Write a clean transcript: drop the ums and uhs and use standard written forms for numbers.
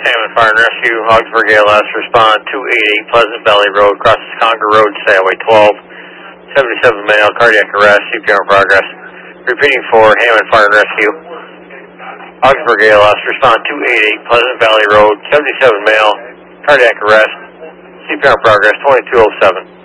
Hammond Fire and Rescue, Augsburg ALS, respond 288 Pleasant Valley Road, crosses Conger Road, Highway 12, 77 male, cardiac arrest, CPR in progress. Repeating for Hammond Fire and Rescue, Augsburg ALS, respond 288 Pleasant Valley Road, 77 male, cardiac arrest, CPR in progress, 2207.